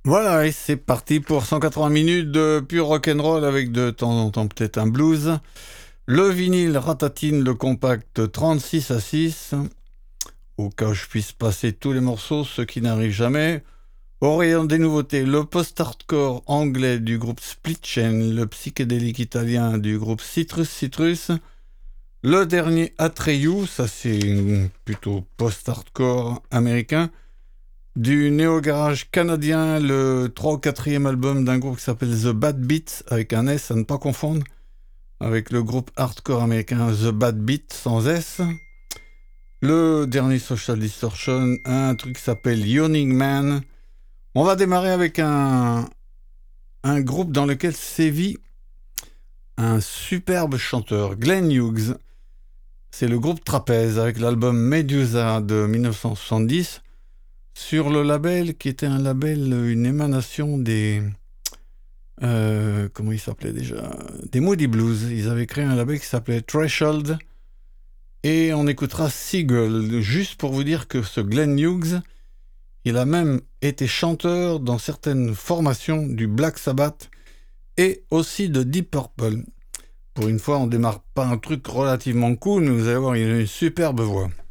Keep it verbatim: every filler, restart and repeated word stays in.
Voilà, et c'est parti pour cent quatre-vingts minutes de pur rock'n'roll avec de temps en temps peut-être un blues. Le vinyle ratatine le compact trente-six à six, au cas où je puisse passer tous les morceaux, ce qui n'arrive jamais. Au rayon des nouveautés, le post-hardcore anglais du groupe Split Chain, le psychédélique italien du groupe Citrus Citrus, le dernier Atreyu, ça c'est plutôt post-hardcore américain, du néo-garage canadien, le trois ou quatrième album d'un groupe qui s'appelle The Bad Beat, avec un S à ne pas confondre, avec le groupe hardcore américain The Bad Beat, sans S. Le dernier Social Distortion, un truc qui s'appelle Yawning Man. On va démarrer avec un, un groupe dans lequel sévit un superbe chanteur, Glenn Hughes. C'est le groupe Trapèze, avec l'album Medusa de dix-neuf cent soixante-dix, sur le label qui était un label, une émanation des... Euh, comment il s'appelait déjà Des Moody Blues. Ils avaient créé un label qui s'appelait Threshold. Et on écoutera Seagull, juste pour vous dire que ce Glenn Hughes, il a même été chanteur dans certaines formations du Black Sabbath et aussi de Deep Purple. Pour une fois, on démarre pas un truc relativement cool, mais vous allez voir, il a une superbe voix.